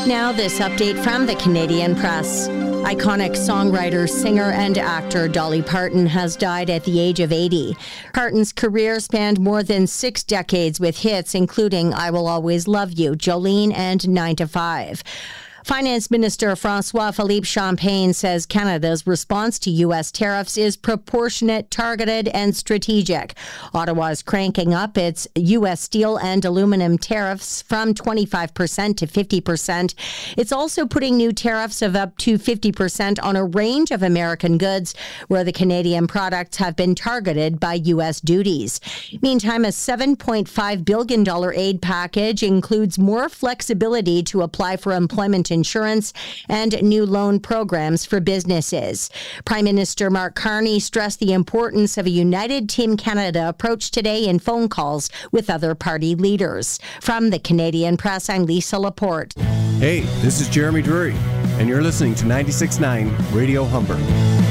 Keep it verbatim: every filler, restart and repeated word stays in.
Now this update from the Canadian Press. Iconic songwriter, singer, and actor Dolly Parton has died at the age of eighty. Parton's career spanned more than six decades with hits including I Will Always Love You, Jolene, and nine to five. Finance Minister François-Philippe Champagne says Canada's response to U S tariffs is proportionate, targeted, and strategic. Ottawa is cranking up its U S steel and aluminum tariffs from twenty-five percent to fifty percent. It's also putting new tariffs of up to fifty percent on a range of American goods where the Canadian products have been targeted by U S duties. Meantime, a seven point five billion dollars aid package includes more flexibility to apply for employment insurance and new loan programs for businesses. Prime Minister Mark Carney stressed the importance of a united Team Canada approach today in phone calls with other party leaders. From the Canadian Press, I'm Lisa Laporte. Hey, this is Jeremy Drury, and you're listening to ninety-six point nine Radio Humber.